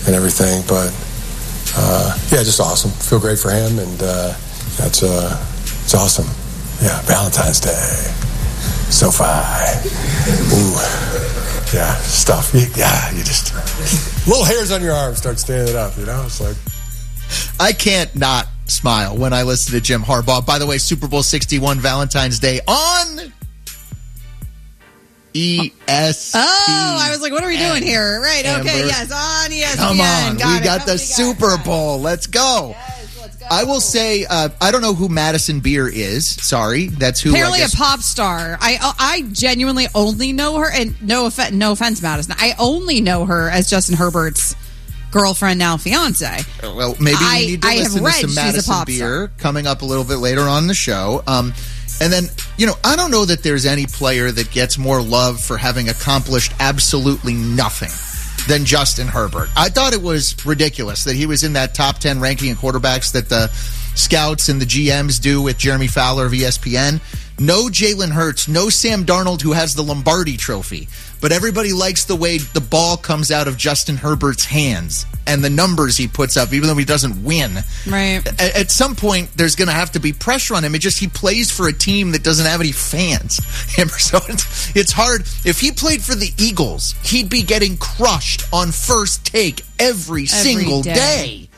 and everything. But just awesome. Feel great for him, and it's awesome. Yeah, Valentine's Day, SoFi. Ooh, yeah, stuff. You just little hairs on your arms start standing up. It's like I can't not smile when I listen to Jim Harbaugh. By the way, Super Bowl 61 Valentine's Day on ESPN. Oh, I was like, what are we doing here? Right, okay, yes, on ESPN. Come on, we got the Super Bowl. Let's go. Yes, let's go. I will say, I don't know who Madison Beer is. Sorry, that's who. Apparently a pop star. I genuinely only know her, and no offense, Madison. I only know her as Justin Herbert's girlfriend, now fiance. Well, maybe we need to listen to some Madison Beer coming up a little bit later on the show. And then, I don't know that there's any player that gets more love for having accomplished absolutely nothing than Justin Herbert. I thought it was ridiculous that he was in that top 10 ranking of quarterbacks that the scouts and the GMs do with Jeremy Fowler of ESPN. No Jalen Hurts, no Sam Darnold, who has the Lombardi trophy. But everybody likes the way the ball comes out of Justin Herbert's hands and the numbers he puts up, even though he doesn't win. Right. At some point, there's going to have to be pressure on him. He plays for a team that doesn't have any fans. So it's hard. If he played for the Eagles, he'd be getting crushed on First Take every single day.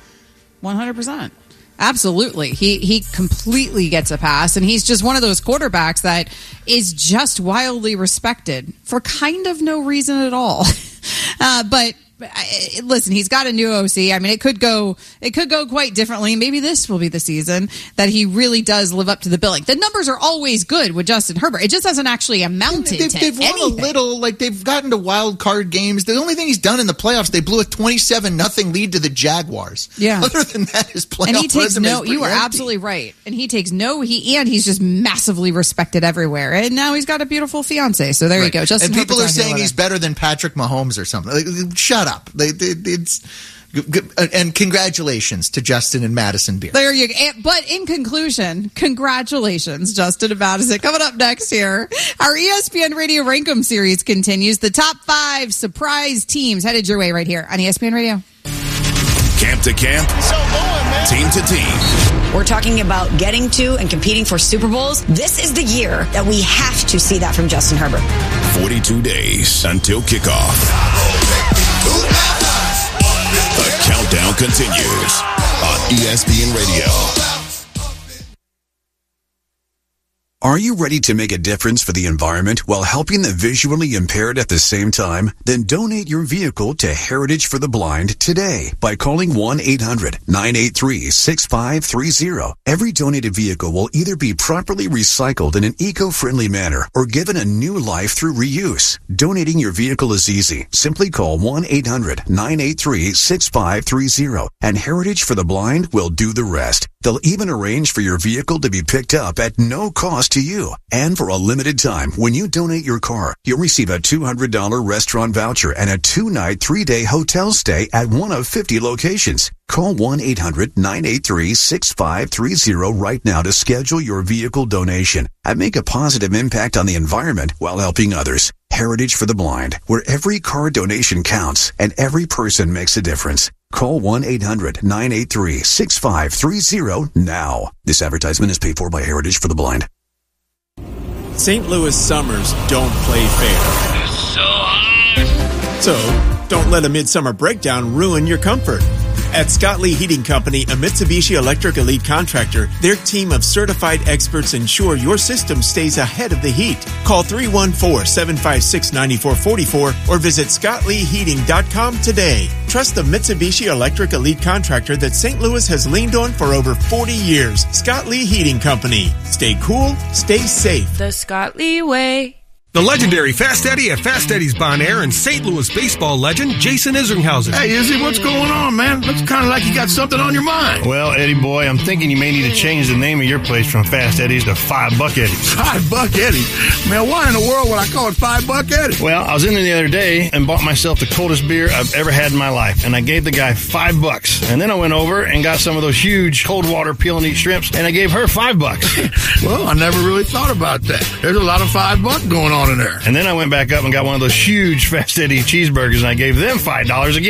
100%. Absolutely. He completely gets a pass, and he's just one of those quarterbacks that is just wildly respected for kind of no reason at all. But listen, he's got a new OC. I mean, it could go quite differently. Maybe this will be the season that he really does live up to the billing. The numbers are always good with Justin Herbert. It just hasn't actually amounted to anything. They've won a little, they've gotten to wild card games. The only thing he's done in the playoffs, they blew a 27-0 lead to the Jaguars. Yeah. Other than that, his playoff and he takes you are empty. absolutely right. And he takes he's just massively respected everywhere. And now he's got a beautiful fiance. So there you go. Justin and people Herbert's are saying he's better than Patrick Mahomes or something. Shut up. It's and congratulations to Justin and Madison Beer. There you go. But in conclusion, congratulations, Justin and Madison. Coming up next here, our ESPN Radio Rankum series continues. The top 5 surprise teams headed your way right here on ESPN Radio. Camp to camp, team to team. We're talking about getting to and competing for Super Bowls. This is the year that we have to see that from Justin Herbert. 42 days until kickoff. The countdown continues on ESPN Radio. Are you ready to make a difference for the environment while helping the visually impaired at the same time? Then donate your vehicle to Heritage for the Blind today by calling 1-800-983-6530. Every donated vehicle will either be properly recycled in an eco-friendly manner or given a new life through reuse. Donating your vehicle is easy. Simply call 1-800-983-6530 and Heritage for the Blind will do the rest. They'll even arrange for your vehicle to be picked up at no cost to you. And for a limited time, when you donate your car, you'll receive a $200 restaurant voucher and a 2-night, 3-day hotel stay at one of 50 locations. Call 1-800-983-6530 right now to schedule your vehicle donation and make a positive impact on the environment while helping others. Heritage for the Blind, where every car donation counts and every person makes a difference. Call 1-800-983-6530 now. This advertisement is paid for by Heritage for the Blind. St. Louis summers don't play fair. It's so hot. So, don't let a midsummer breakdown ruin your comfort. At Scott Lee Heating Company, a Mitsubishi Electric Elite contractor, their team of certified experts ensure your system stays ahead of the heat. Call 314-756-9444 or visit ScottLeeHeating.com today. Trust the Mitsubishi Electric Elite contractor that St. Louis has leaned on for over 40 years. Scott Lee Heating Company. Stay cool, stay safe. The Scott Lee way. The legendary Fast Eddie at Fast Eddie's Bon Air and St. Louis baseball legend Jason Isringhausen. Hey, Izzy, what's going on, man? Looks kind of like you got something on your mind. Well, Eddie boy, I'm thinking you may need to change the name of your place from Fast Eddie's to $5 Eddie's. $5 Eddie's? Man, why in the world would I call it $5 Eddie's? Well, I was in there the other day and bought myself the coldest beer I've ever had in my life, and I gave the guy $5. And then I went over and got some of those huge cold water peel and eat shrimps, and I gave her $5. Well, I never really thought about that. There's a lot of $5 going on in there. And then I went back up and got one of those huge Fast Eddie cheeseburgers, and I gave them $5 again.